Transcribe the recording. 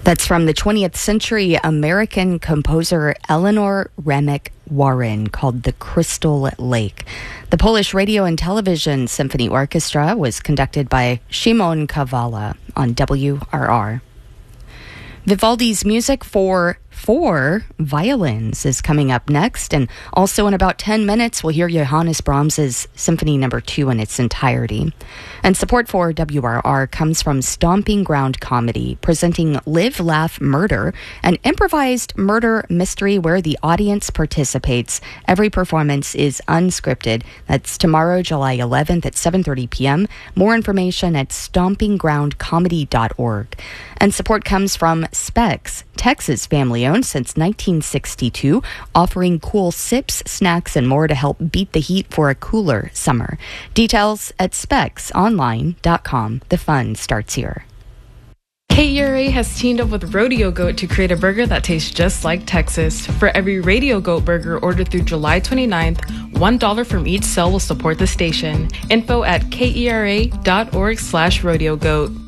That's from the 20th century American composer Eleanor Remek Warren, called The Crystal Lake. The Polish Radio and Television Symphony Orchestra was conducted by Szymon Kavala on WRR. Vivaldi's music for 4 violins is coming up next, and also in about 10 minutes we'll hear Johannes Brahms's Symphony No. 2 in its entirety. And support for WRR comes from Stomping Ground Comedy, presenting Live, Laugh, Murder, an improvised murder mystery where the audience participates. Every performance is unscripted. That's tomorrow, July 11th at 7:30 p.m. More information at stompinggroundcomedy.org. And support comes from Specs, Texas family-owned since 1962, offering cool sips, snacks, and more to help beat the heat for a cooler summer. Details at specsonline.com. The fun starts here. KERA has teamed up with Rodeo Goat to create a burger that tastes just like Texas. For every Radio Goat burger ordered through July 29th, $1 from each sale will support the station. Info at kera.org/rodeogoat.